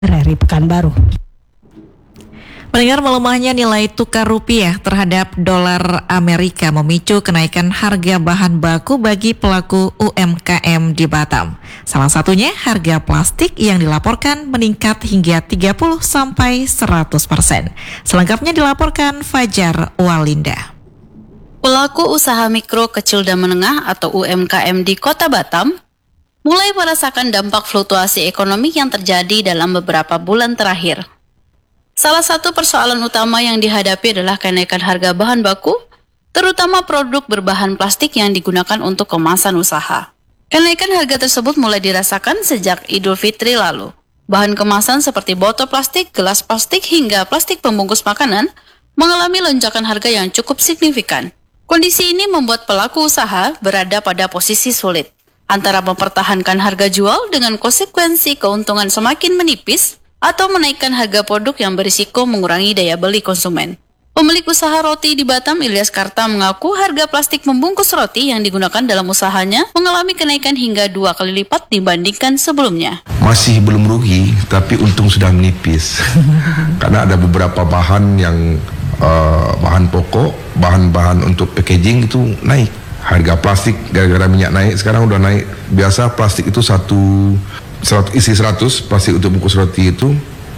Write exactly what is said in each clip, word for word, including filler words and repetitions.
Dari Pekanbaru. Mendengar melemahnya nilai tukar rupiah terhadap dolar Amerika memicu kenaikan harga bahan baku bagi pelaku U M K M di Batam. Salah satunya harga plastik yang dilaporkan meningkat hingga tiga puluh sampai seratus persen. Selengkapnya dilaporkan Fajar Walinda. Pelaku usaha mikro, kecil dan menengah atau U M K M di Kota Batam mulai merasakan dampak fluktuasi ekonomi yang terjadi dalam beberapa bulan terakhir. Salah satu persoalan utama yang dihadapi adalah kenaikan harga bahan baku, terutama produk berbahan plastik yang digunakan untuk kemasan usaha. Kenaikan harga tersebut mulai dirasakan sejak Idul Fitri lalu. Bahan kemasan seperti botol plastik, gelas plastik, hingga plastik pembungkus makanan mengalami lonjakan harga yang cukup signifikan. Kondisi ini membuat pelaku usaha berada pada posisi sulit, antara mempertahankan harga jual dengan konsekuensi keuntungan semakin menipis, atau menaikkan harga produk yang berisiko mengurangi daya beli konsumen. Pemilik usaha roti di Batam, Ilyas Karta, mengaku harga plastik membungkus roti yang digunakan dalam usahanya mengalami kenaikan hingga dua kali lipat dibandingkan sebelumnya. Masih belum rugi, tapi untung sudah menipis. Karena ada beberapa bahan yang uh, bahan pokok, bahan-bahan untuk packaging itu naik. Harga plastik gara-gara minyak naik, sekarang udah naik. Biasa plastik itu satu isi seratus, plastik untuk bungkus roti itu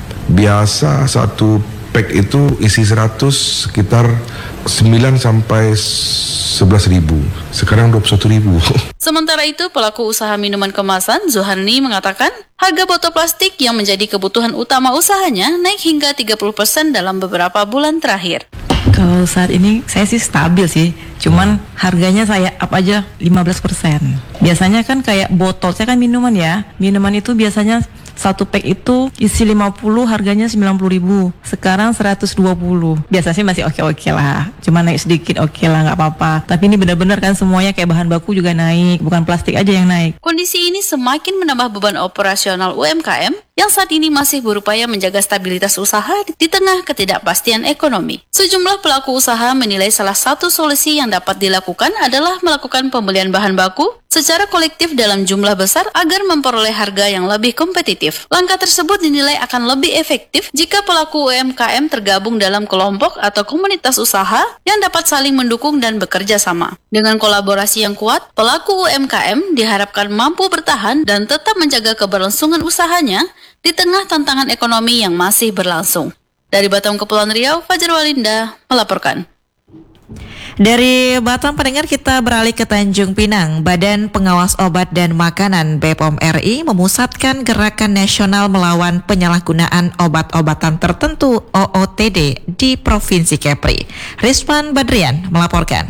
biasa satu pack itu isi seratus sekitar sembilan sampai sebelas ribu. Sekarang dua puluh satu ribu. Sementara itu, pelaku usaha minuman kemasan Zuharni mengatakan harga botol plastik yang menjadi kebutuhan utama usahanya naik hingga tiga puluh persen dalam beberapa bulan terakhir. Kalau saat ini saya sih stabil sih, cuman harganya saya up aja lima belas persen. Biasanya kan kayak botol, saya kan minuman ya, minuman itu biasanya satu pack itu isi lima puluh, harganya sembilan puluh ribu. Sekarang seratus dua puluh. Biasanya sih masih oke-oke lah, cuma naik sedikit oke lah, nggak apa-apa. Tapi ini benar-benar kan semuanya kayak bahan baku juga naik, bukan plastik aja yang naik. Kondisi ini semakin menambah beban operasional U M K M yang saat ini masih berupaya menjaga stabilitas usaha di tengah ketidakpastian ekonomi. Sejumlah pelaku usaha menilai salah satu solusi yang dapat dilakukan adalah melakukan pembelian bahan baku secara kolektif dalam jumlah besar agar memperoleh harga yang lebih kompetitif. Langkah tersebut dinilai akan lebih efektif jika pelaku U M K M tergabung dalam kelompok atau komunitas usaha yang dapat saling mendukung dan bekerja sama. Dengan kolaborasi yang kuat, pelaku U M K M diharapkan mampu bertahan dan tetap menjaga keberlangsungan usahanya di tengah tantangan ekonomi yang masih berlangsung. Dari Batam, Kepulauan Riau, Fajar Walinda melaporkan. Dari Batam, pendengar, kita beralih ke Tanjung Pinang. Badan Pengawas Obat dan Makanan B P O M R I memusatkan gerakan nasional melawan penyalahgunaan obat-obatan tertentu O O T D di Provinsi Kepri. Rizwan Badrian melaporkan.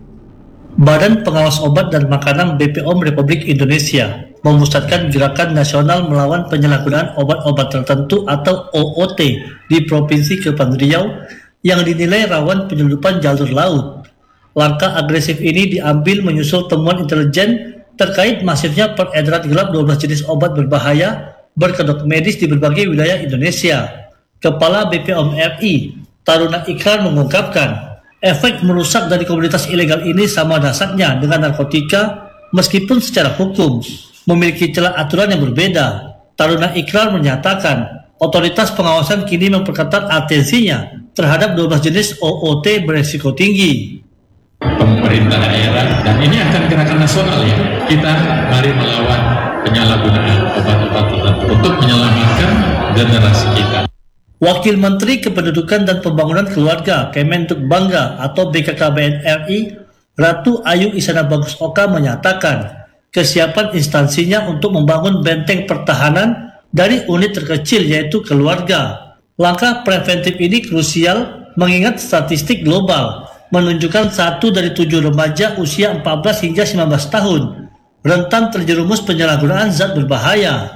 Badan Pengawas Obat dan Makanan B P O M Republik Indonesia memusatkan gerakan nasional melawan penyalahgunaan obat-obat tertentu atau O O T di Provinsi Kepulauan Riau yang dinilai rawan penyelundupan jalur laut. Langkah agresif ini diambil menyusul temuan intelijen terkait masifnya peredaran gelap dua belas jenis obat berbahaya berkedok medis di berbagai wilayah Indonesia. Kepala B P O M R I, Taruna Ikrar, mengungkapkan, efek merusak dari komunitas ilegal ini sama dasarnya dengan narkotika meskipun secara hukum memiliki celah aturan yang berbeda. Taruna Ikrar menyatakan, otoritas pengawasan kini memperketat atensinya terhadap dua belas jenis O O T beresiko tinggi. Pemerintah daerah, dan ini akan gerakan nasional ya, kita mari melawan penyalahgunaan obat-obat tertentu untuk menyelamatkan generasi kita. Wakil Menteri Kependudukan dan Pembangunan Keluarga Kementerian Bangga atau B K K B N R I, Ratu Ayu Isana Bagus Oka, menyatakan kesiapan instansinya untuk membangun benteng pertahanan dari unit terkecil yaitu keluarga. Langkah preventif ini krusial mengingat statistik global menunjukkan satu dari tujuh remaja usia empat belas hingga sembilan belas tahun rentan terjerumus penyalahgunaan zat berbahaya.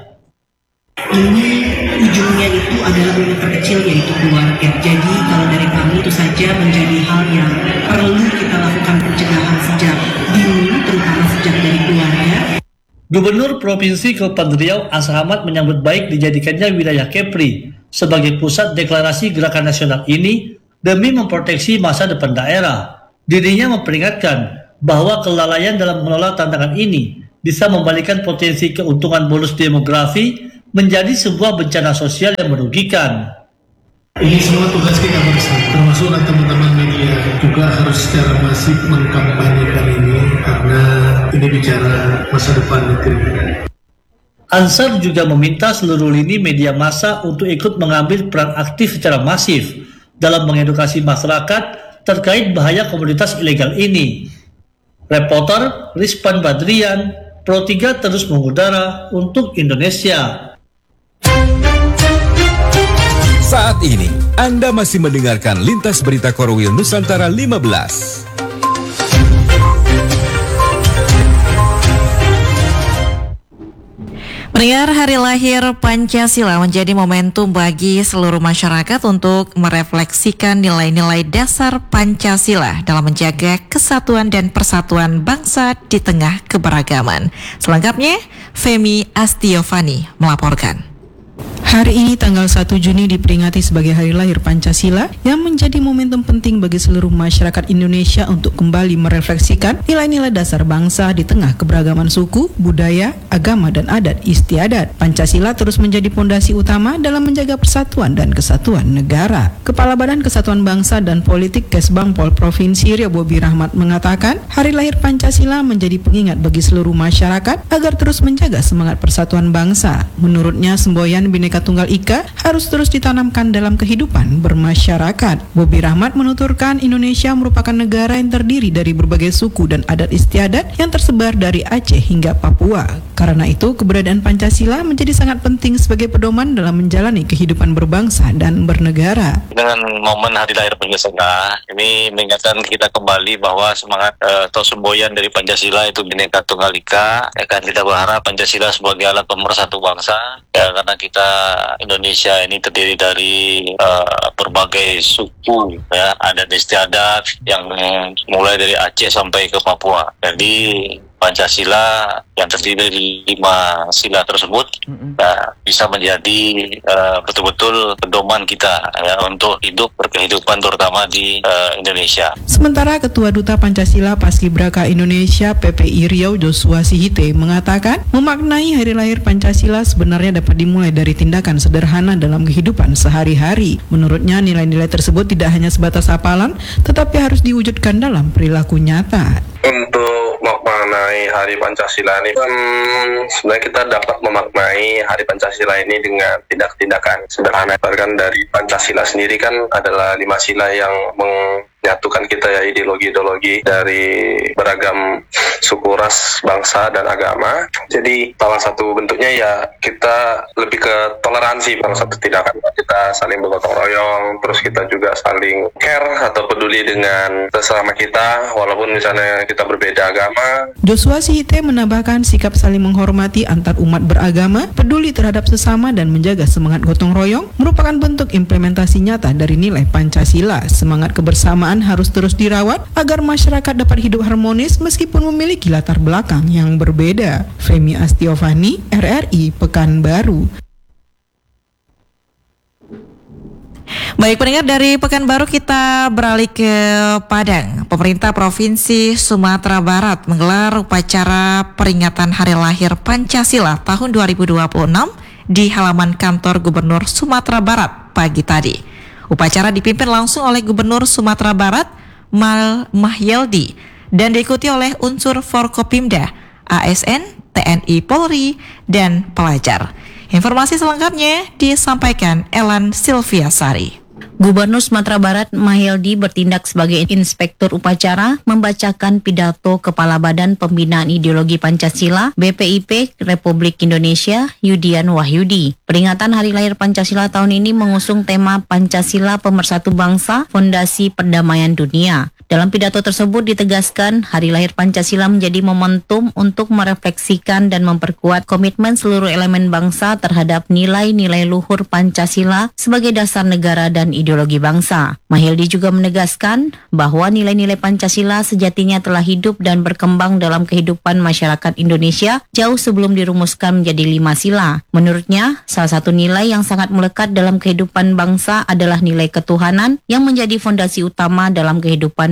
Ini ujungnya itu adalah unit terkecil yaitu keluarga. Jadi kalau dari kami itu saja menjadi hal yang perlu kita lakukan pencegahan sejak dini, terutama sejak dari keluarga. Gubernur Provinsi Kepulauan Riau Asa Ahmad menyambut baik dijadikannya wilayah Kepri sebagai pusat deklarasi gerakan nasional ini demi memproteksi masa depan daerah. Dirinya memperingatkan bahwa kelalaian dalam mengelola tantangan ini bisa membalikan potensi keuntungan bonus demografi menjadi sebuah bencana sosial yang merugikan. Ini semua tugas kita bersama, termasuk teman-teman media juga harus secara masif mengkampanyekan ini karena ini bicara masa depan negeri. Ansar juga meminta seluruh lini media massa untuk ikut mengambil peran aktif secara masif dalam mengedukasi masyarakat terkait bahaya komoditas ilegal ini. Reporter Rizpan Badrian, Pro tiga terus mengudara untuk Indonesia. Saat ini, Anda masih mendengarkan Lintas Berita Korwil Nusantara lima belas. Pendengar, hari lahir Pancasila menjadi momentum bagi seluruh masyarakat untuk merefleksikan nilai-nilai dasar Pancasila dalam menjaga kesatuan dan persatuan bangsa di tengah keberagaman. Selengkapnya, Femi Astiovani melaporkan. Hari ini tanggal satu Juni diperingati sebagai Hari Lahir Pancasila yang menjadi momentum penting bagi seluruh masyarakat Indonesia untuk kembali merefleksikan nilai-nilai dasar bangsa di tengah keberagaman suku, budaya, agama, dan adat istiadat. Pancasila terus menjadi fondasi utama dalam menjaga persatuan dan kesatuan negara. Kepala Badan Kesatuan Bangsa dan Politik Kesbangpol Provinsi Riau Bobi Rahmat mengatakan, Hari Lahir Pancasila menjadi pengingat bagi seluruh masyarakat agar terus menjaga semangat persatuan bangsa. Menurutnya, semboyan Bhinneka Tunggal Ika harus terus ditanamkan dalam kehidupan bermasyarakat. Bobi Rahmat menuturkan Indonesia merupakan negara yang terdiri dari berbagai suku dan adat istiadat yang tersebar dari Aceh hingga Papua. Karena itu, keberadaan Pancasila menjadi sangat penting sebagai pedoman dalam menjalani kehidupan berbangsa dan bernegara. Dengan momen Hari Lahir Pancasila, ini mengingatkan kita kembali bahwa semangat eh, atau semboyan dari Pancasila itu Bhinneka Tunggal Ika. Ya kan, kita berharap Pancasila sebagai alat pemersatu bangsa. Ya, karena kita Indonesia ini terdiri dari uh, berbagai suku, ya, adat istiadat yang mulai dari Aceh sampai ke Papua. Jadi Pancasila yang terdiri dari lima sila tersebut ya, bisa menjadi uh, betul-betul pedoman kita ya, untuk hidup berkehidupan terutama di uh, Indonesia. Sementara Ketua Duta Pancasila Paskibraka Indonesia P P I Riau Joshua Sihite mengatakan memaknai Hari Lahir Pancasila sebenarnya dapat dimulai dari tindakan sederhana dalam kehidupan sehari-hari. Menurutnya nilai-nilai tersebut tidak hanya sebatas hafalan tetapi harus diwujudkan dalam perilaku nyata. Untuk memaknai Hari Pancasila ini kan sebenarnya kita dapat memaknai Hari Pancasila ini dengan tindak-tindakan sederhana. Bahkan dari Pancasila sendiri kan adalah lima sila yang menyatukan kita ya, ideologi-ideologi dari beragam suku, ras, bangsa, dan agama. Jadi salah satu bentuknya ya kita lebih ke toleransi. Salah satu tindakan kita saling bergotong royong, terus kita juga saling care atau peduli dengan sesama kita walaupun misalnya kita berbeda agama. Joshua Sihite menambahkan sikap saling menghormati antar umat beragama, peduli terhadap sesama dan menjaga semangat gotong royong merupakan bentuk implementasi nyata dari nilai Pancasila. Semangat kebersamaan harus terus dirawat agar masyarakat dapat hidup harmonis meskipun memiliki latar belakang yang berbeda. Femi Astiovani, R R I Pekanbaru. Baik pendengar, dari Pekanbaru kita beralih ke Padang. Pemerintah Provinsi Sumatera Barat menggelar upacara peringatan Hari Lahir Pancasila tahun dua ribu dua puluh enam di halaman kantor Gubernur Sumatera Barat pagi tadi. Upacara dipimpin langsung oleh Gubernur Sumatera Barat Mal Mahyeldi dan diikuti oleh unsur Forkopimda, A S N, T N I Polri, dan pelajar. Informasi selengkapnya disampaikan Elan Silviasari. Gubernur Sumatera Barat Mahyeldi bertindak sebagai inspektur upacara membacakan pidato Kepala Badan Pembinaan Ideologi Pancasila B P I P Republik Indonesia Yudian Wahyudi. Peringatan Hari Lahir Pancasila tahun ini mengusung tema Pancasila Pemersatu Bangsa, Fondasi Perdamaian Dunia. Dalam pidato tersebut ditegaskan Hari Lahir Pancasila menjadi momentum untuk merefleksikan dan memperkuat komitmen seluruh elemen bangsa terhadap nilai-nilai luhur Pancasila sebagai dasar negara dan ideologi bangsa. Mahyeldi juga menegaskan bahwa nilai-nilai Pancasila sejatinya telah hidup dan berkembang dalam kehidupan masyarakat Indonesia jauh sebelum dirumuskan menjadi lima sila. Menurutnya, salah satu nilai yang sangat melekat dalam kehidupan bangsa adalah nilai ketuhanan yang menjadi fondasi utama dalam kehidupan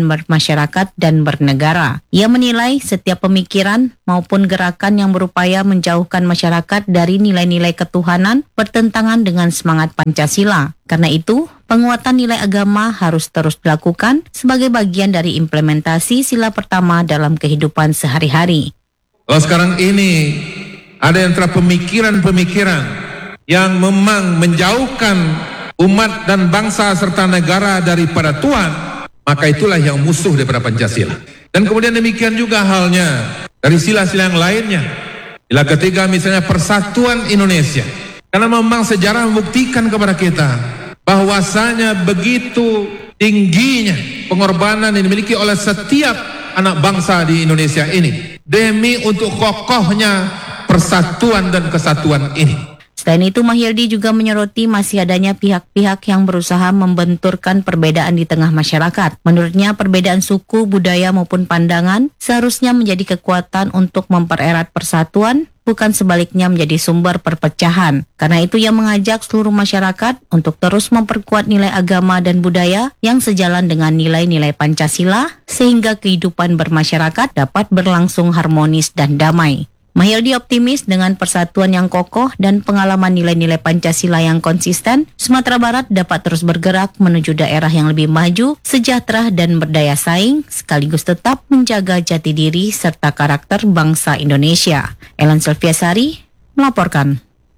kehidupan bermasyarakat dan bernegara. Ia menilai setiap pemikiran maupun gerakan yang berupaya menjauhkan masyarakat dari nilai-nilai ketuhanan bertentangan dengan semangat Pancasila. Karena itu, penguatan nilai agama harus terus dilakukan sebagai bagian dari implementasi sila pertama dalam kehidupan sehari-hari. Kalau sekarang ini ada yang telah pemikiran-pemikiran yang memang menjauhkan umat dan bangsa serta negara daripada Tuhan, maka itulah yang musuh daripada Pancasila. Dan kemudian demikian juga halnya dari sila-sila yang lainnya. Sila ketiga misalnya persatuan Indonesia. Karena memang sejarah membuktikan kepada kita bahwasanya begitu tingginya pengorbanan yang dimiliki oleh setiap anak bangsa di Indonesia ini demi untuk kokohnya persatuan dan kesatuan ini. Selain itu, Mahyildi juga menyoroti masih adanya pihak-pihak yang berusaha membenturkan perbedaan di tengah masyarakat. Menurutnya, perbedaan suku, budaya maupun pandangan seharusnya menjadi kekuatan untuk mempererat persatuan, bukan sebaliknya menjadi sumber perpecahan. Karena itu ia mengajak seluruh masyarakat untuk terus memperkuat nilai agama dan budaya yang sejalan dengan nilai-nilai Pancasila, sehingga kehidupan bermasyarakat dapat berlangsung harmonis dan damai. Mahyildi optimis dengan persatuan yang kokoh dan pengalaman nilai-nilai Pancasila yang konsisten, Sumatera Barat dapat terus bergerak menuju daerah yang lebih maju, sejahtera dan berdaya saing, sekaligus tetap menjaga jati diri serta karakter bangsa Indonesia. Ellen Sylviasari melaporkan.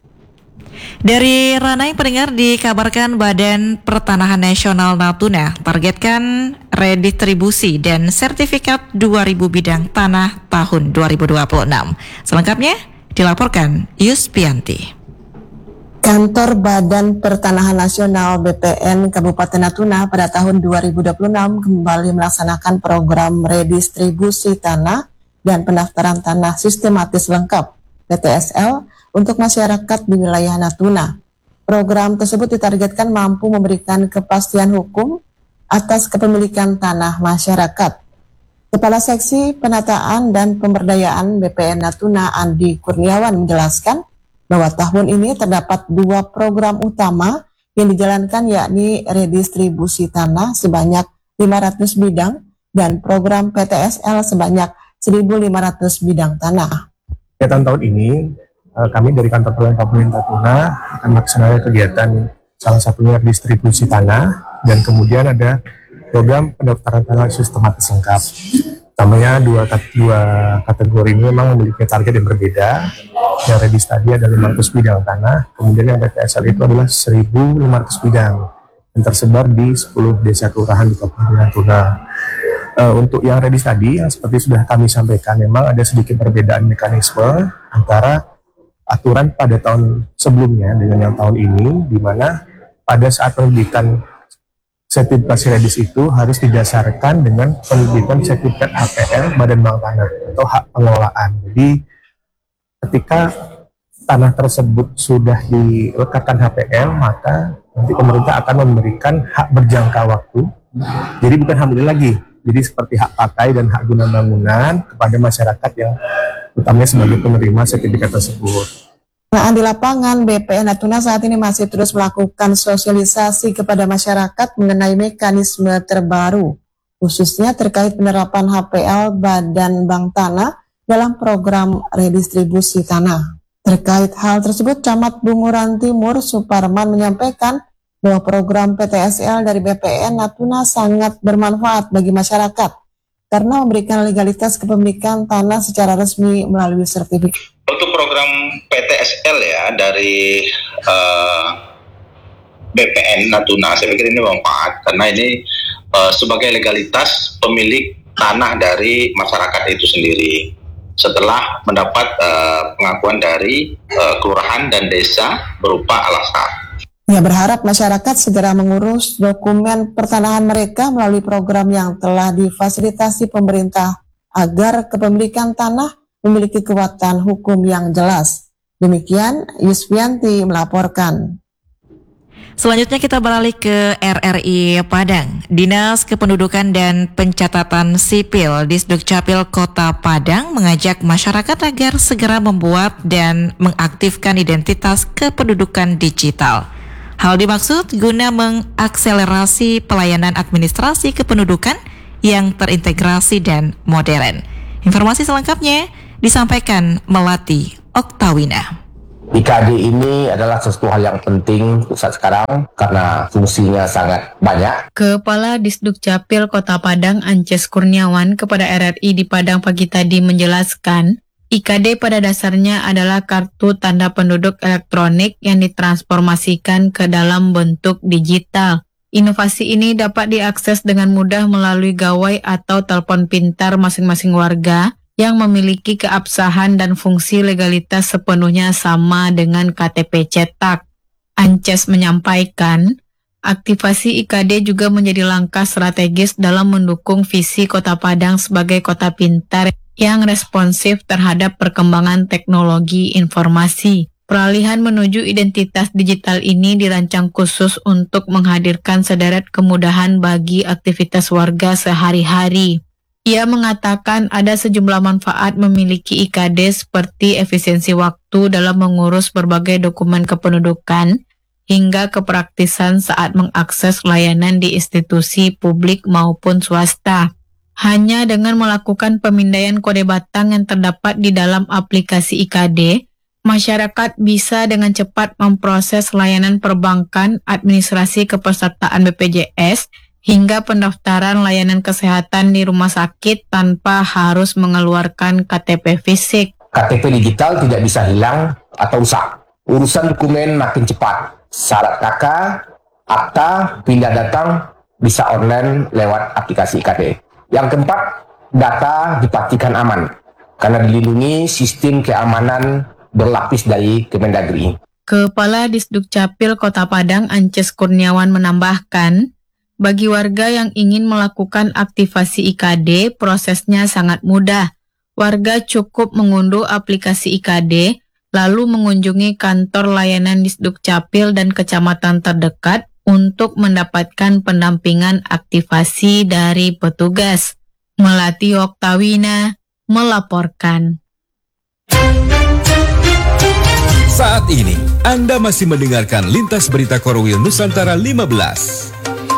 Dari Ranai pendengar, dikabarkan Badan Pertanahan Nasional Natuna targetkan redistribusi dan sertifikat dua ribu bidang tanah tahun dua ribu dua puluh enam. Selengkapnya dilaporkan Yuspianti. Kantor Badan Pertanahan Nasional B P N Kabupaten Natuna pada tahun dua ribu dua puluh enam kembali melaksanakan program redistribusi tanah dan pendaftaran tanah sistematis lengkap P T S L untuk masyarakat di wilayah Natuna. Program tersebut ditargetkan mampu memberikan kepastian hukum atas kepemilikan tanah masyarakat. Kepala Seksi Penataan dan Pemberdayaan B P N Natuna Andi Kurniawan menjelaskan bahwa tahun ini terdapat dua program utama yang dijalankan, yakni redistribusi tanah sebanyak lima ratus bidang dan program P T S L sebanyak seribu lima ratus bidang tanah. Kegiatan tahun ini kami dari Kantor Perwakilan Kabupaten Natuna akan melaksanakan kegiatan salah satunya distribusi tanah dan kemudian ada program pendaftaran tanah sistematis lengkap. Tamanya dua, dua kategori ini memang memiliki target yang berbeda. Yang redis tadi ada lima ratus bidang tanah, kemudian yang P T S L itu adalah seribu lima ratus bidang yang tersebar di sepuluh desa kelurahan di Kabupaten Natuna. Uh, untuk yang redis tadi, yang seperti sudah kami sampaikan, memang ada sedikit perbedaan mekanisme antara aturan pada tahun sebelumnya dengan yang tahun ini, di mana pada saat penerbitan sertifikasi redis itu harus didasarkan dengan penerbitan sertifikat H P L Badan Bank Tanah atau hak pengelolaan. Jadi ketika tanah tersebut sudah dilekatkan H P L, maka nanti pemerintah akan memberikan hak berjangka waktu. Jadi bukan hak milik lagi, jadi seperti hak pakai dan hak guna bangunan kepada masyarakat yang utamanya sebagai penerima sertifikat tersebut. Nah, di lapangan B P N Natuna saat ini masih terus melakukan sosialisasi kepada masyarakat mengenai mekanisme terbaru, khususnya terkait penerapan H P L Badan Bank Tanah dalam program redistribusi tanah. Terkait hal tersebut, Camat Bunguran Timur Suparman menyampaikan bahwa program P T S L dari B P N Natuna sangat bermanfaat bagi masyarakat karena memberikan legalitas kepemilikan tanah secara resmi melalui sertifikat. Untuk program P T S L ya dari uh, B P N Natuna, saya pikir ini bermanfaat karena ini uh, sebagai legalitas pemilik tanah dari masyarakat itu sendiri setelah mendapat uh, pengakuan dari uh, kelurahan dan desa berupa alasan. Ia berharap masyarakat segera mengurus dokumen pertanahan mereka melalui program yang telah difasilitasi pemerintah agar kepemilikan tanah memiliki kekuatan hukum yang jelas. Demikian Yusfianti melaporkan. Selanjutnya kita beralih ke R R I Padang. Dinas Kependudukan dan Pencatatan Sipil Disdukcapil Kota Padang mengajak masyarakat agar segera membuat dan mengaktifkan identitas kependudukan digital. Hal dimaksud guna mengakselerasi pelayanan administrasi kependudukan yang terintegrasi dan modern. Informasi selengkapnya disampaikan Melati Oktawina. I K D ini adalah sesuatu hal yang penting saat sekarang karena fungsinya sangat banyak. Kepala Disdukcapil Kota Padang Ances Kurniawan kepada R R I di Padang pagi tadi menjelaskan, I K D pada dasarnya adalah kartu tanda penduduk elektronik yang ditransformasikan ke dalam bentuk digital. Inovasi ini dapat diakses dengan mudah melalui gawai atau telepon pintar masing-masing warga yang memiliki keabsahan dan fungsi legalitas sepenuhnya sama dengan K T P cetak. Ances menyampaikan, aktivasi I K D juga menjadi langkah strategis dalam mendukung visi Kota Padang sebagai kota pintar yang responsif terhadap perkembangan teknologi informasi. Peralihan menuju identitas digital ini dirancang khusus untuk menghadirkan sederet kemudahan bagi aktivitas warga sehari-hari. Ia mengatakan ada sejumlah manfaat memiliki I K D seperti efisiensi waktu dalam mengurus berbagai dokumen kependudukan hingga kepraktisan saat mengakses layanan di institusi publik maupun swasta. Hanya dengan melakukan pemindaian kode batang yang terdapat di dalam aplikasi I K D, masyarakat bisa dengan cepat memproses layanan perbankan, administrasi kepesertaan B P J S, hingga pendaftaran layanan kesehatan di rumah sakit tanpa harus mengeluarkan K T P fisik. K T P digital tidak bisa hilang atau rusak. Urusan dokumen makin cepat. Syarat K K, akta, pindah datang bisa online lewat aplikasi I K D. Yang keempat, data dipastikan aman karena dilindungi sistem keamanan berlapis dari Kemendagri. Kepala Disdukcapil Kota Padang Ances Kurniawan menambahkan, bagi warga yang ingin melakukan aktivasi I K D, prosesnya sangat mudah. Warga cukup mengunduh aplikasi I K D, lalu mengunjungi kantor layanan Disdukcapil dan kecamatan terdekat untuk mendapatkan pendampingan aktivasi dari petugas. Melati Oktawina melaporkan. Saat ini, Anda masih mendengarkan Lintas Berita Korwil Nusantara lima belas.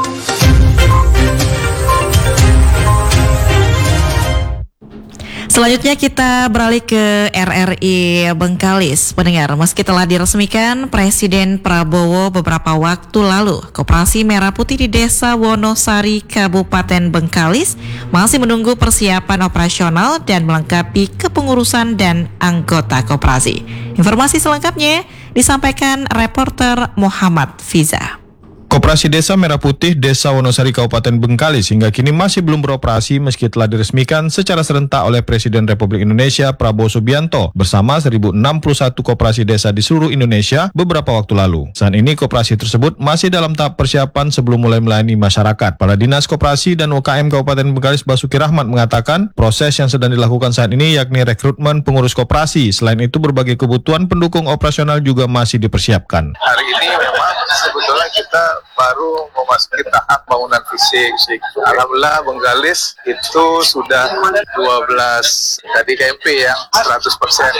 Selanjutnya kita beralih ke R R I Bengkalis. Pendengar, meski telah diresmikan Presiden Prabowo beberapa waktu lalu, Koperasi Merah Putih di Desa Wonosari, Kabupaten Bengkalis masih menunggu persiapan operasional dan melengkapi kepengurusan dan anggota koperasi. Informasi selengkapnya disampaikan reporter Muhammad Fiza. Koperasi Desa Merah Putih Desa Wonosari Kabupaten Bengkalis hingga kini masih belum beroperasi meski telah diresmikan secara serentak oleh Presiden Republik Indonesia Prabowo Subianto bersama seribu enam puluh satu koperasi desa di seluruh Indonesia beberapa waktu lalu. Saat ini koperasi tersebut masih dalam tahap persiapan sebelum mulai melayani masyarakat. Kepala Dinas Koperasi dan U K M Kabupaten Bengkalis Basuki Rahmat mengatakan proses yang sedang dilakukan saat ini yakni rekrutmen pengurus koperasi. Selain itu berbagai kebutuhan pendukung operasional juga masih dipersiapkan. Hari ini memang sebetulnya kita baru memasuki tahap bangunan fisik. Alhamdulillah Bengkalis itu sudah dua belas K D K M P yang seratus persen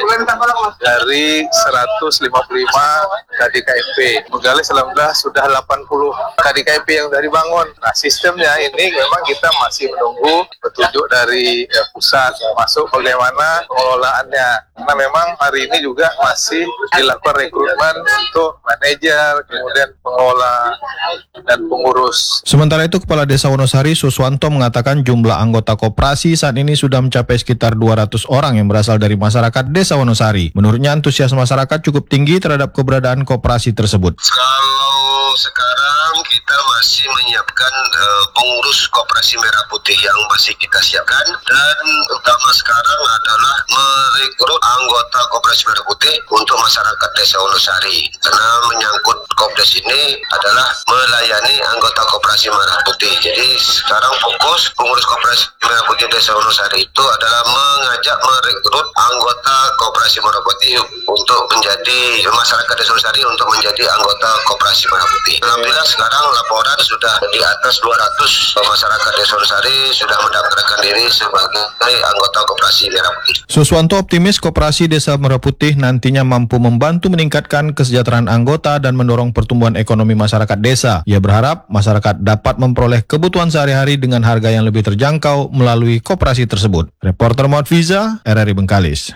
dari seratus lima puluh lima K D K M P. Bengkalis alhamdulillah sudah delapan puluh K D K M P yang dari bangun. Nah, sistemnya ini memang kita masih menunggu petunjuk dari ya, pusat masuk bagaimana pengelolaannya. Karena memang hari ini juga masih dilakukan rekrutmen untuk manajer, kemudian pengelola dan pengurus. Sementara itu Kepala Desa Wonosari Suswanto mengatakan jumlah anggota koperasi saat ini sudah mencapai sekitar dua ratus orang yang berasal dari masyarakat Desa Wonosari. Menurutnya antusias masyarakat cukup tinggi terhadap keberadaan koperasi tersebut. Kalau sekarang kita masih menyiapkan uh, pengurus Koperasi Merah Putih yang masih kita siapkan, dan utama sekarang adalah merekrut anggota Koperasi Merah Putih untuk masyarakat Desa Wonosari, karena menyangkut Kopdes ini adalah melayani anggota Koperasi Merah Putih. Jadi sekarang fokus pengurus Koperasi Merah Putih Desa Wonosari itu adalah mengajak merekrut anggota Koperasi Merah Putih untuk menjadi masyarakat Desa Wonosari untuk menjadi anggota Koperasi Merah Putih. Putih. Alhamdulillah sekarang laporan sudah di atas dua ratus masyarakat Desa Wonosari sudah mendaftarkan diri sebagai anggota Koperasi Merah Putih. Suswanto optimis Koperasi Desa Merah Putih nantinya mampu membantu meningkatkan kesejahteraan anggota dan mendorong pertumbuhan ekonomi masyarakat desa. Ia berharap masyarakat dapat memperoleh kebutuhan sehari-hari dengan harga yang lebih terjangkau melalui koperasi tersebut. Reporter Muhammad Fiza, R R I Bengkalis.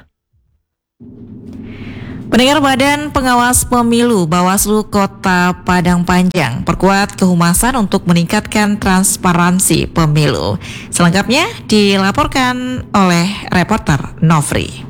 Pendengar Badan Pengawas Pemilu Bawaslu Kota Padang Panjang perkuat kehumasan untuk meningkatkan transparansi pemilu. Selengkapnya dilaporkan oleh reporter Nofri.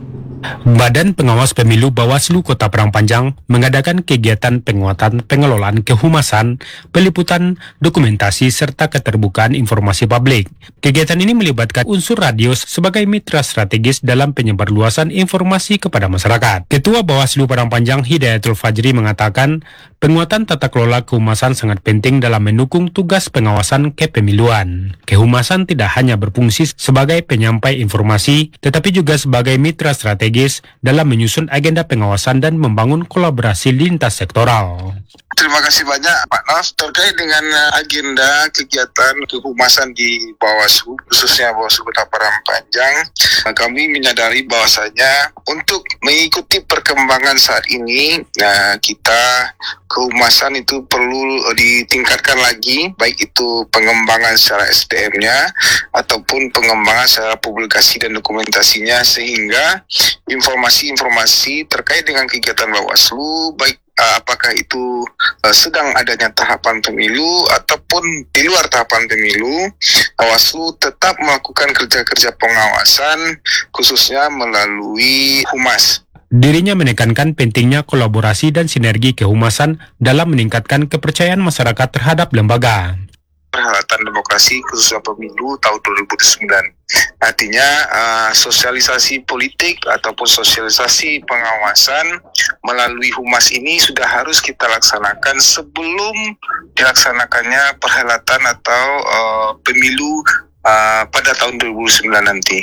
Badan Pengawas Pemilu Bawaslu Kota Padang Panjang mengadakan kegiatan penguatan pengelolaan kehumasan, peliputan, dokumentasi, serta keterbukaan informasi publik. Kegiatan ini melibatkan unsur radio sebagai mitra strategis dalam penyebarluasan informasi kepada masyarakat. Ketua Bawaslu Padang Panjang Hidayatul Fajri mengatakan, penguatan tata kelola kehumasan sangat penting dalam mendukung tugas pengawasan kepemiluan. Kehumasan tidak hanya berfungsi sebagai penyampai informasi, tetapi juga sebagai mitra strategis dalam menyusun agenda pengawasan dan membangun kolaborasi lintas sektoral. Terima kasih banyak Pak Naf. Terkait dengan agenda kegiatan kehumasan di Bawaslu, khususnya Bawaslu Kota Padang Panjang, kami menyadari bahwasanya untuk mengikuti perkembangan saat ini, nah, kita kehumasan itu perlu ditingkatkan lagi, baik itu pengembangan secara S D M-nya ataupun pengembangan secara publikasi dan dokumentasinya, sehingga informasi-informasi terkait dengan kegiatan Bawaslu, baik uh, apakah itu uh, sedang adanya tahapan pemilu ataupun di luar tahapan pemilu, Bawaslu tetap melakukan kerja-kerja pengawasan khususnya melalui humas. Dirinya menekankan pentingnya kolaborasi dan sinergi kehumasan dalam meningkatkan kepercayaan masyarakat terhadap lembaga. Perhelatan demokrasi khususnya pemilu tahun dua ribu sembilan. Artinya uh, sosialisasi politik ataupun sosialisasi pengawasan melalui humas ini sudah harus kita laksanakan sebelum dilaksanakannya perhelatan atau uh, pemilu uh, pada tahun dua ribu sembilan nanti.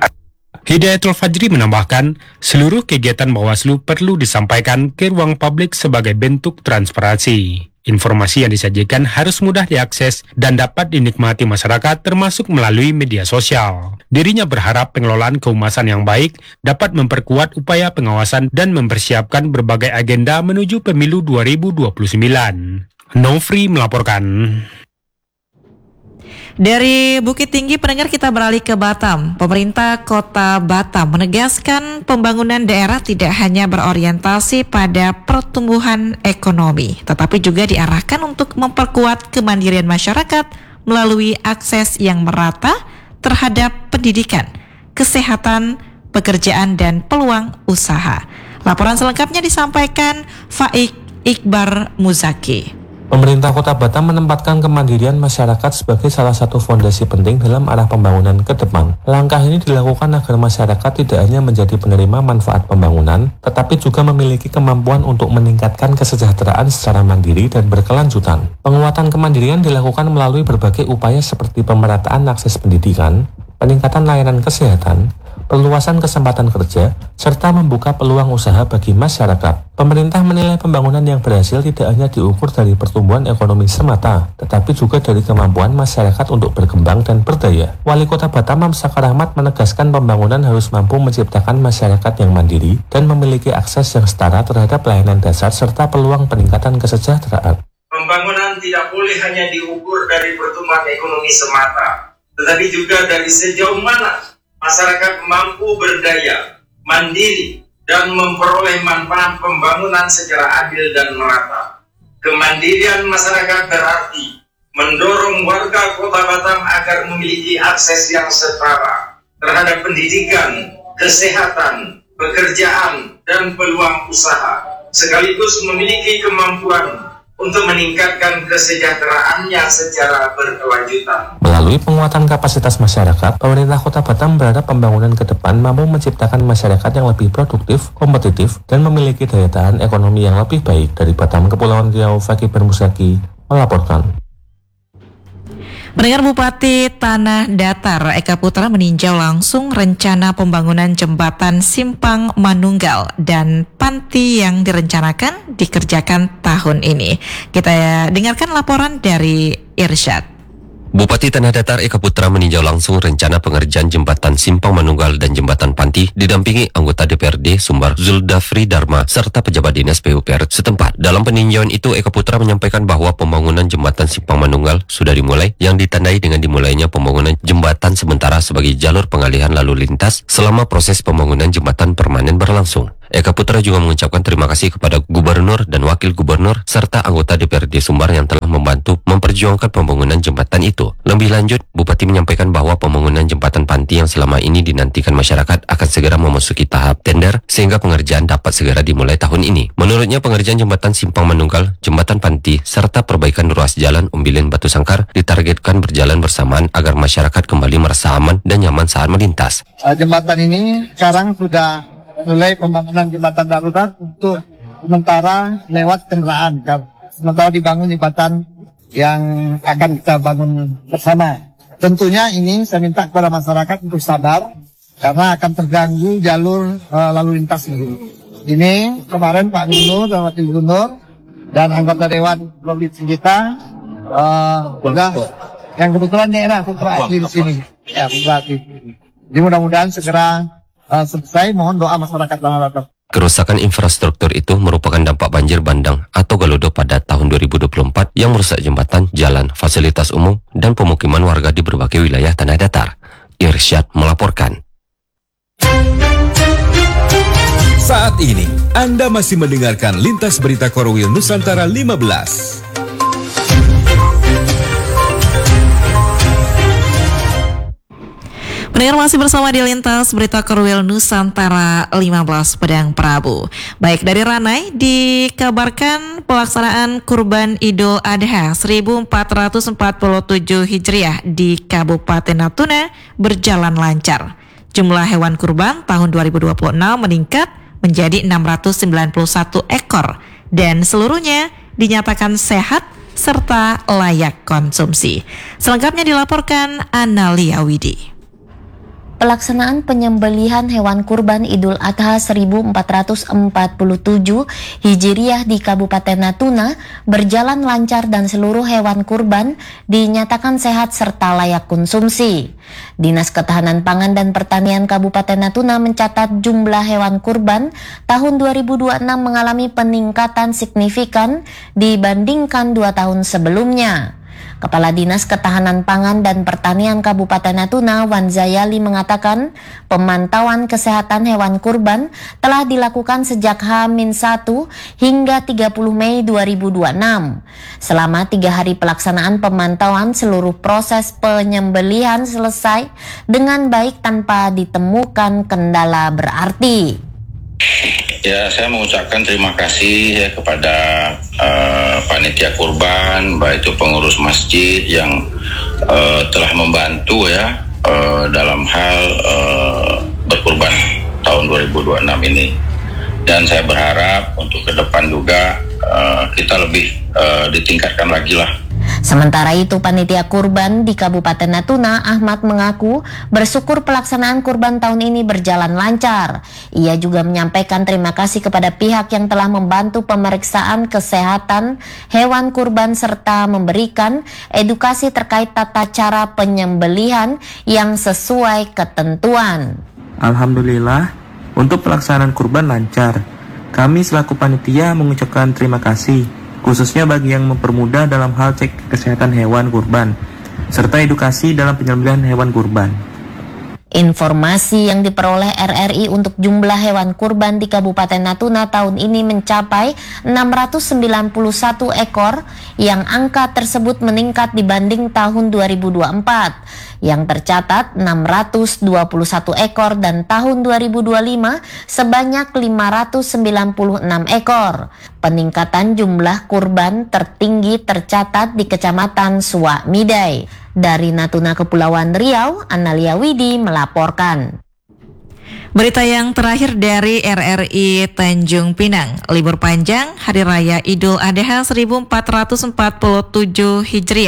Hidayatul Fajri menambahkan, seluruh kegiatan Bawaslu perlu disampaikan ke ruang publik sebagai bentuk transparansi. Informasi yang disajikan harus mudah diakses dan dapat dinikmati masyarakat termasuk melalui media sosial. Dirinya berharap pengelolaan kehumasan yang baik dapat memperkuat upaya pengawasan dan mempersiapkan berbagai agenda menuju pemilu dua ribu dua puluh sembilan. Nofri melaporkan. Dari Bukit Tinggi, pendengar, kita beralih ke Batam. Pemerintah Kota Batam menegaskan pembangunan daerah tidak hanya berorientasi pada pertumbuhan ekonomi, tetapi juga diarahkan untuk memperkuat kemandirian masyarakat melalui akses yang merata terhadap pendidikan, kesehatan, pekerjaan, dan peluang usaha. Laporan selengkapnya disampaikan Faik Iqbar Muzaki. Pemerintah Kota Batam menempatkan kemandirian masyarakat sebagai salah satu fondasi penting dalam arah pembangunan ke depan. Langkah ini dilakukan agar masyarakat tidak hanya menjadi penerima manfaat pembangunan, tetapi juga memiliki kemampuan untuk meningkatkan kesejahteraan secara mandiri dan berkelanjutan. Penguatan kemandirian dilakukan melalui berbagai upaya seperti pemerataan akses pendidikan, peningkatan layanan kesehatan, perluasan kesempatan kerja, serta membuka peluang usaha bagi masyarakat. Pemerintah menilai pembangunan yang berhasil tidak hanya diukur dari pertumbuhan ekonomi semata, tetapi juga dari kemampuan masyarakat untuk berkembang dan berdaya. Wali Kota Batam Mamsakar Ahmad menegaskan pembangunan harus mampu menciptakan masyarakat yang mandiri dan memiliki akses yang setara terhadap layanan dasar serta peluang peningkatan kesejahteraan. Pembangunan tidak boleh hanya diukur dari pertumbuhan ekonomi semata, tetapi juga dari sejauh mana masyarakat mampu berdaya, mandiri, dan memperoleh manfaat pembangunan secara adil dan merata. Kemandirian masyarakat berarti mendorong warga Kota Batam agar memiliki akses yang setara terhadap pendidikan, kesehatan, pekerjaan, dan peluang usaha, sekaligus memiliki kemampuan untuk meningkatkan kesejahteraannya secara berkelanjutan. Melalui penguatan kapasitas masyarakat, pemerintah Kota Batam berharap pembangunan ke depan mampu menciptakan masyarakat yang lebih produktif, kompetitif, dan memiliki daya tahan ekonomi yang lebih baik. Dari Batam, Kepulauan Riau, Fakih Bermusaki melaporkan. Pendengar, Bupati Tanah Datar Eka Putra meninjau langsung rencana pembangunan jembatan Simpang Manunggal dan panti yang direncanakan dikerjakan tahun ini. Kita dengarkan laporan dari Irsyad. Bupati Tanah Datar Eka Putra meninjau langsung rencana pengerjaan jembatan Simpang Manunggal dan jembatan Panti didampingi anggota D P R D Sumbar Zuldafri Dharma serta pejabat dinas P U P R setempat. Dalam peninjauan itu, Eka Putra menyampaikan bahwa pembangunan jembatan Simpang Manunggal sudah dimulai, yang ditandai dengan dimulainya pembangunan jembatan sementara sebagai jalur pengalihan lalu lintas selama proses pembangunan jembatan permanen berlangsung. Eka Putra juga mengucapkan terima kasih kepada Gubernur dan Wakil Gubernur serta anggota D P R D Sumbar yang telah membantu memperjuangkan pembangunan jembatan itu. Lebih lanjut, Bupati menyampaikan bahwa pembangunan jembatan Panti yang selama ini dinantikan masyarakat akan segera memasuki tahap tender sehingga pengerjaan dapat segera dimulai tahun ini. Menurutnya, pengerjaan jembatan Simpang Manunggal, jembatan Panti, serta perbaikan ruas jalan Umbilin Batu Sangkar ditargetkan berjalan bersamaan agar masyarakat kembali merasa aman dan nyaman saat melintas. Uh, jembatan ini sekarang sudah mulai pembangunan jembatan darurat untuk sementara lewat kendaraan. Sementara dibangun jembatan yang akan kita bangun bersama. Tentunya ini saya minta kepada masyarakat untuk sabar karena akan terganggu jalur uh, lalu lintas ini. Ini kemarin Pak Gubernur dan Wakil Gubernur dan anggota Dewan Provinsi kita uh, sudah yang kebetulan daerah putra asli di sini. Ya, putra asli. Jadi mudah-mudahan segera Uh, selesai, mohon doa masyarakat Tanah Datar. Kerusakan infrastruktur itu merupakan dampak banjir bandang atau galodo pada tahun dua ribu dua puluh empat yang merusak jembatan, jalan, fasilitas umum, dan pemukiman warga di berbagai wilayah Tanah Datar. Irsyad melaporkan. Saat ini, Anda masih mendengarkan Lintas Berita Korwil Nusantara lima belas. Pendengar, masih bersama di Lintas Berita Korwil Nusantara lima belas Padang Prabu. Baik, dari Ranai dikabarkan pelaksanaan Kurban Idul Adha seribu empat ratus empat puluh tujuh Hijriah di Kabupaten Natuna berjalan lancar. Jumlah hewan kurban tahun dua ribu dua puluh enam meningkat menjadi enam ratus sembilan puluh satu ekor dan seluruhnya dinyatakan sehat serta layak konsumsi. Selengkapnya dilaporkan Analia Widi. Pelaksanaan penyembelihan hewan kurban Idul Adha seribu empat ratus empat puluh tujuh Hijriah di Kabupaten Natuna berjalan lancar dan seluruh hewan kurban dinyatakan sehat serta layak konsumsi. Dinas Ketahanan Pangan dan Pertanian Kabupaten Natuna mencatat jumlah hewan kurban tahun dua ribu dua puluh enam mengalami peningkatan signifikan dibandingkan dua tahun sebelumnya. Kepala Dinas Ketahanan Pangan dan Pertanian Kabupaten Natuna, Wanzayali, mengatakan pemantauan kesehatan hewan kurban telah dilakukan sejak H minus satu hingga tiga puluh Mei dua ribu dua puluh enam. Selama tiga hari pelaksanaan pemantauan, seluruh proses penyembelihan selesai dengan baik tanpa ditemukan kendala berarti. Ya, saya mengucapkan terima kasih ya kepada uh, panitia kurban, baik itu pengurus masjid yang uh, telah membantu ya uh, dalam hal uh, berkurban tahun dua ribu dua puluh enam ini. Dan saya berharap untuk ke depan juga uh, kita lebih uh, ditingkatkan lagi lah. Sementara itu, panitia kurban di Kabupaten Natuna, Ahmad, mengaku bersyukur pelaksanaan kurban tahun ini berjalan lancar. Ia juga menyampaikan terima kasih kepada pihak yang telah membantu pemeriksaan kesehatan hewan kurban serta memberikan edukasi terkait tata cara penyembelihan yang sesuai ketentuan. Alhamdulillah, untuk pelaksanaan kurban lancar. Kami selaku panitia mengucapkan terima kasih, khususnya bagi yang mempermudah dalam hal cek kesehatan hewan kurban, serta edukasi dalam penyembelihan hewan kurban. Informasi yang diperoleh R R I untuk jumlah hewan kurban di Kabupaten Natuna tahun ini mencapai enam ratus sembilan puluh satu ekor, yang angka tersebut meningkat dibanding tahun dua ribu dua puluh empat yang tercatat enam ratus dua puluh satu ekor dan tahun dua ribu dua puluh lima sebanyak lima ratus sembilan puluh enam ekor. Peningkatan jumlah kurban tertinggi tercatat di Kecamatan Suak Midai. Dari Natuna Kepulauan Riau, Analia Widi melaporkan. Berita yang terakhir dari R R I Tanjung Pinang, libur panjang Hari Raya Idul Adha seribu empat ratus empat puluh tujuh Hijriah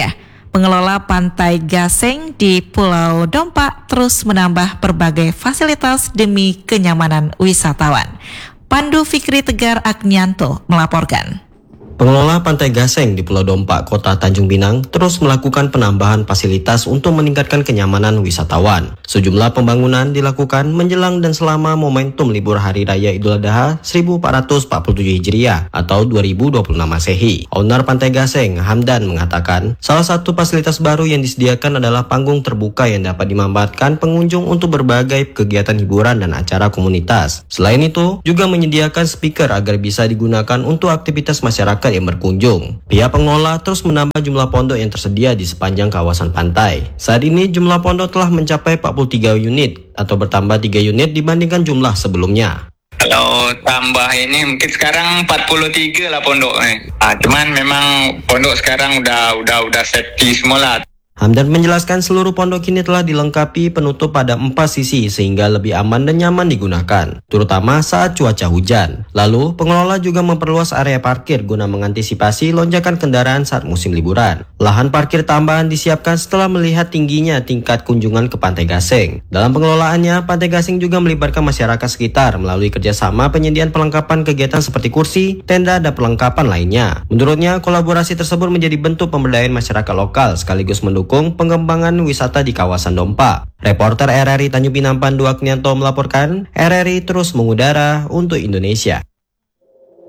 Pengelola Pantai Gasing di Pulau Dompa terus menambah berbagai fasilitas demi kenyamanan wisatawan. Pandu Fikri Tegar Agnianto melaporkan. Pengelola Pantai Gasing di Pulau Dompa, Kota Tanjung Pinang terus melakukan penambahan fasilitas untuk meningkatkan kenyamanan wisatawan. Sejumlah pembangunan dilakukan menjelang dan selama momentum libur Hari Raya Idul Adha seribu empat ratus empat puluh tujuh Hijriah atau dua ribu dua puluh enam Masehi. Owner Pantai Gasing, Hamdan, mengatakan salah satu fasilitas baru yang disediakan adalah panggung terbuka yang dapat dimanfaatkan pengunjung untuk berbagai kegiatan hiburan dan acara komunitas. Selain itu, juga menyediakan speaker agar bisa digunakan untuk aktivitas masyarakat yang berkunjung. Pihak pengelola terus menambah jumlah pondok yang tersedia di sepanjang kawasan pantai. Saat ini jumlah pondok telah mencapai empat puluh tiga unit atau bertambah tiga unit dibandingkan jumlah sebelumnya. Kalau tambah ini mungkin sekarang empat puluh tiga lah pondoknya. Ah, cuman memang pondok sekarang udah udah udah safety semua lah. Hamdan menjelaskan seluruh pondok kini telah dilengkapi penutup pada empat sisi sehingga lebih aman dan nyaman digunakan, terutama saat cuaca hujan. Lalu, pengelola juga memperluas area parkir guna mengantisipasi lonjakan kendaraan saat musim liburan. Lahan parkir tambahan disiapkan setelah melihat tingginya tingkat kunjungan ke Pantai Gasing. Dalam pengelolaannya, Pantai Gasing juga melibatkan masyarakat sekitar melalui kerjasama penyediaan perlengkapan kegiatan seperti kursi, tenda, dan perlengkapan lainnya. Menurutnya, kolaborasi tersebut menjadi bentuk pemberdayaan masyarakat lokal sekaligus mendukung pengembangan wisata di kawasan Dompa. Reporter R R I Tanjung Pinang Pandu Agnianto melaporkan, R R I terus mengudara untuk Indonesia.